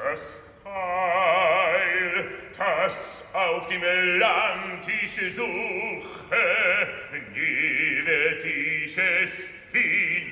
das Heil, das auf die melantische Suche nie wird ich es finden.